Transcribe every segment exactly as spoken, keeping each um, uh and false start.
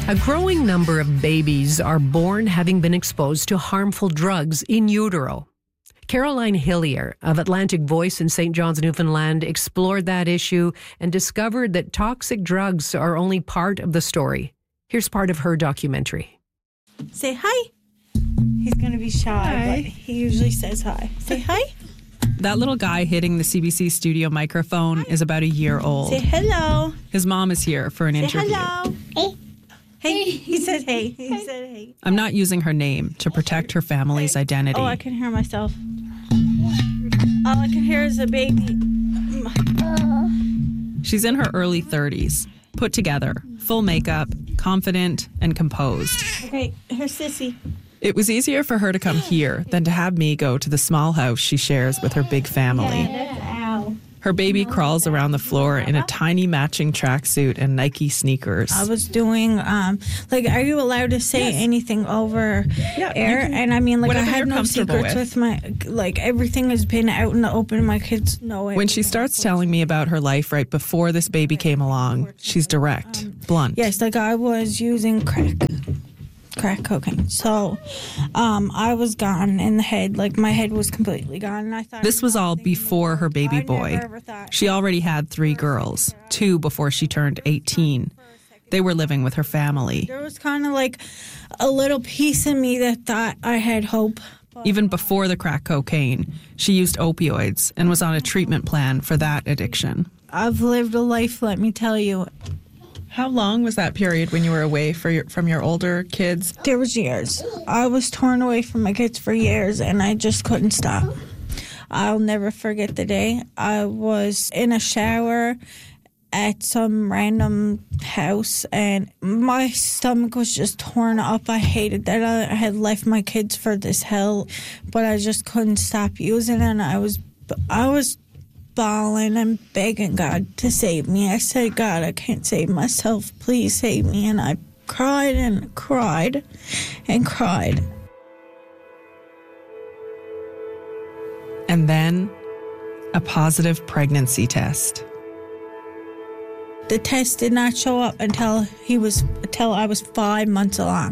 A growing number of babies are born having been exposed to harmful drugs in utero. Caroline Hillier of Atlantic Voice in Saint John's, Newfoundland, explored that issue and discovered that toxic drugs are only part of the story. Here's part of her documentary. Say hi. He's going to be shy, hi. But he usually says hi. Say hi. That little guy hitting the C B C studio microphone is about a year old. Say hello. His mom is here for an Say interview. hello. Hey. Hey. He said hey. He hey. said hey. I'm not using her name to protect her family's hey. identity. Oh, I can hear myself. All I can hear is a baby. She's in her early thirties, put together, full makeup, confident, and composed. Okay, here's Sissy. It was easier for her to come here than to have me go to the small house she shares with her big family. Yeah, that's Al. Her baby crawls around the floor in a tiny matching tracksuit and Nike sneakers. I was doing, um, like, are you allowed to say yes. anything over yeah, air? Can, and I mean, like, I have no with. secrets with my, like, everything has been out in the open. My kids know it. When she starts telling me about her life right before this baby came along, she's direct, um, blunt. Yes, like, I was using crack. crack cocaine. So um, I was gone in the head. Like, my head was completely gone. And I thought this was all before her baby boy. She already had three girls, two before she turned eighteen. They were living with her family. There was kind of like a little piece of me that thought I had hope. Even before the crack cocaine, she used opioids and was on a treatment plan for that addiction. I've lived a life, let me tell you. How long was that period when you were away for your, from your older kids? There was years. I was torn away from my kids for years, and I just couldn't stop. I'll never forget the day. I was in a shower at some random house, and my stomach was just torn up. I hated that I had left my kids for this hell, but I just couldn't stop using it, and I was, I was bawling and begging God to save me. I said, God, I can't save myself. Please save me. And I cried and cried and cried. And then a positive pregnancy test. The test did not show up until he was until I was five months along.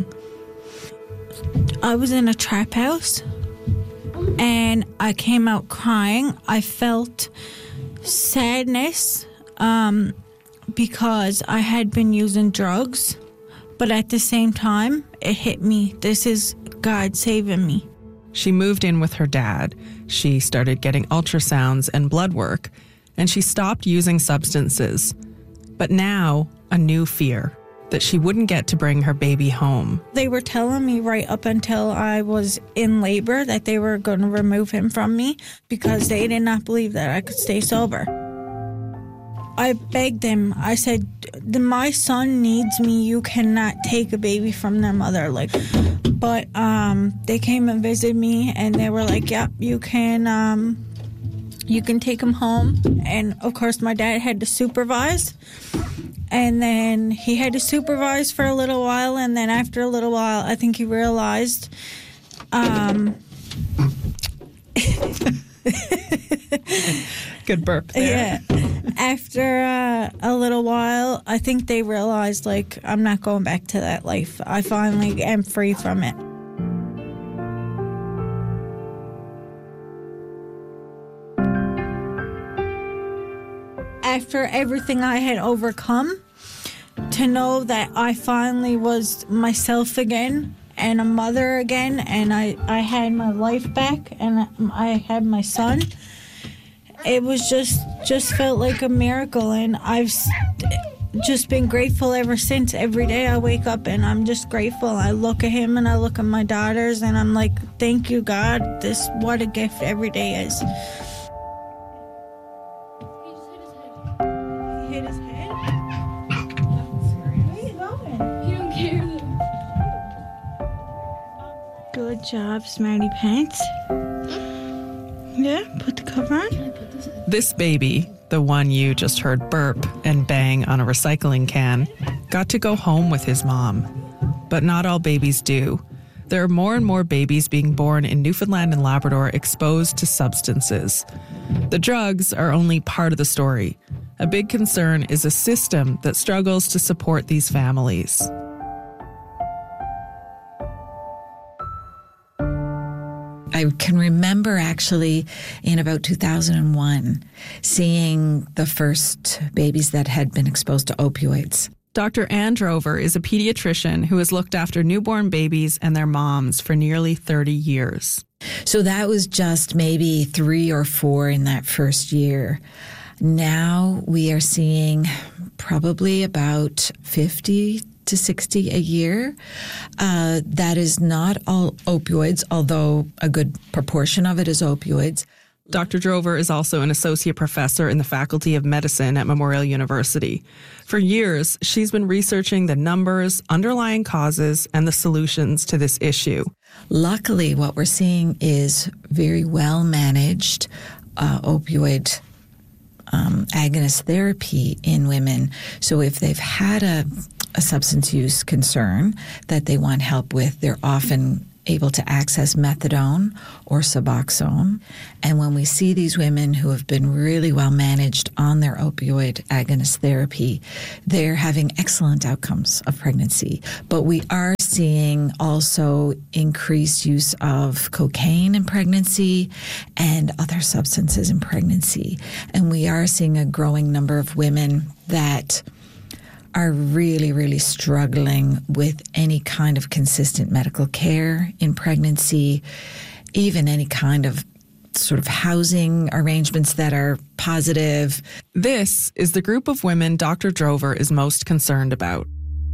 I was in a trap house. And I came out crying. I felt sadness um, because I had been using drugs. But at the same time, it hit me. This is God saving me. She moved in with her dad. She started getting ultrasounds and blood work. And she stopped using substances. But now, a new fear. That she wouldn't get to bring her baby home. They were telling me right up until I was in labor that they were going to remove him from me because they did not believe that I could stay sober. I begged them. I said, my son needs me. You cannot take a baby from their mother. Like, but um, they came and visited me, and they were like, yep, yeah, you can, um, you can take him home. And, of course, my dad had to supervise. And then he had to supervise for a little while, and then after a little while, I think he realized. Um, Good burp there. Yeah. After uh, a little while, I think they realized, like, I'm not going back to that life. I finally am free from it. After everything I had overcome, to know that I finally was myself again and a mother again, and I, I had my life back, and I had my son, it was just just felt like a miracle, and I've just been grateful ever since. Every day I wake up and I'm just grateful. I look at him and I look at my daughters, and I'm like, thank you, God. This, what a gift every day is. Good job, Smarty Pants. Yeah, put the cover on. This baby, the one you just heard burp and bang on a recycling can, got to go home with his mom. But not all babies do. There are more and more babies being born in Newfoundland and Labrador exposed to substances. The drugs are only part of the story. A big concern is a system that struggles to support these families. I can remember actually in about two thousand one seeing the first babies that had been exposed to opioids. Doctor Ann Drover is a pediatrician who has looked after newborn babies and their moms for nearly thirty years. So that was just maybe three or four in that first year. Now we are seeing probably about fifty to sixty a year. Uh, that is not all opioids, although a good proportion of it is opioids. Doctor Drover is also an associate professor in the Faculty of Medicine at Memorial University. For years, she's been researching the numbers, underlying causes, and the solutions to this issue. Luckily, what we're seeing is very well managed uh, opioid um, agonist therapy in women. So if they've had a, a substance use concern that they want help with, they're often able to access methadone or Suboxone. And when we see these women who have been really well managed on their opioid agonist therapy, they're having excellent outcomes of pregnancy. But we are seeing also increased use of cocaine in pregnancy and other substances in pregnancy. And we are seeing a growing number of women that are really, really struggling with any kind of consistent medical care in pregnancy, even any kind of sort of housing arrangements that are positive. This is the group of women Doctor Drover is most concerned about.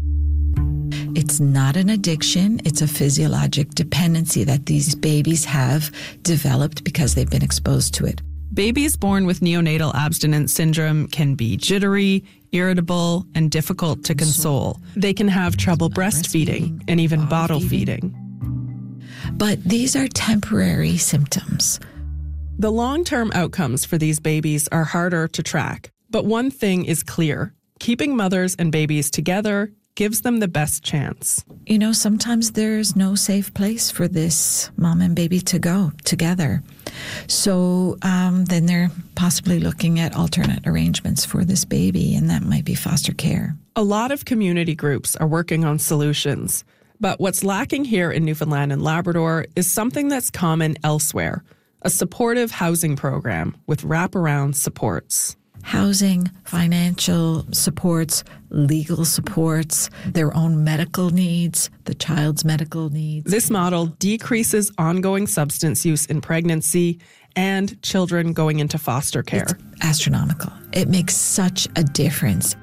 It's not an addiction. It's a physiologic dependency that these babies have developed because they've been exposed to it. Babies born with neonatal abstinence syndrome can be jittery, irritable, and difficult to console. They can have trouble breastfeeding and even bottle feeding. But these are temporary symptoms. The long-term outcomes for these babies are harder to track. But one thing is clear. Keeping mothers and babies together gives them the best chance. You know, sometimes there's no safe place for this mom and baby to go together. So um, then they're possibly looking at alternate arrangements for this baby, and that might be foster care. A lot of community groups are working on solutions. But what's lacking here in Newfoundland and Labrador is something that's common elsewhere, a supportive housing program with wraparound supports. Housing, financial supports, legal supports, their own medical needs, the child's medical needs. This model decreases ongoing substance use in pregnancy and children going into foster care. It's astronomical. It makes such a difference.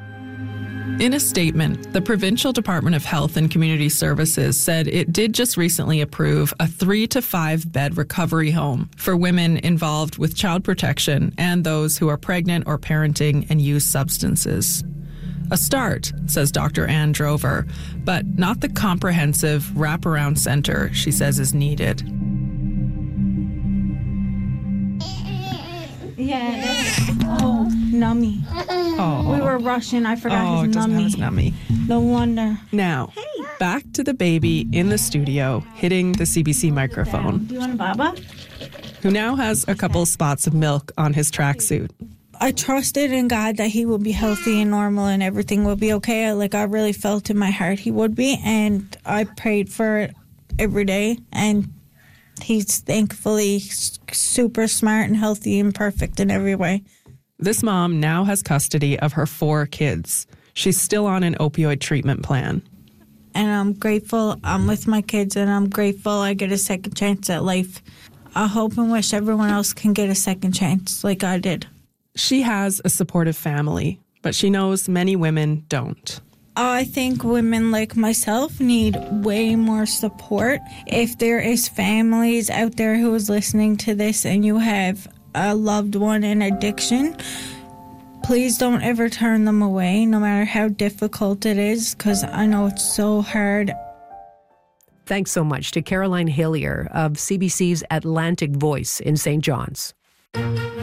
In a statement, the Provincial Department of Health and Community Services said it did just recently approve a three to five bed recovery home for women involved with child protection and those who are pregnant or parenting and use substances. A start, says Doctor Ann Drover, but not the comprehensive wraparound center she says is needed. Yeah. Oh, nummy. Oh, We were rushing. I forgot oh, it his doesn't have nummy. his nummy. No wonder. Now, back to the baby in the studio hitting the C B C microphone, Do you want a baba? who now has a couple spots of milk on his tracksuit. I trusted in God that he would be healthy and normal and everything would be okay. Like I really felt in my heart he would be, and I prayed for it every day. And he's thankfully super smart and healthy and perfect in every way. This mom now has custody of her four kids. She's still on an opioid treatment plan. And I'm grateful I'm with my kids, and I'm grateful I get a second chance at life. I hope and wish everyone else can get a second chance like I did. She has a supportive family, but she knows many women don't. I think women like myself need way more support. If there is families out there who is listening to this and you have a loved one in addiction, please don't ever turn them away, no matter how difficult it is, because I know it's so hard. Thanks so much to Caroline Hillier of C B C's Atlantic Voice in Saint John's.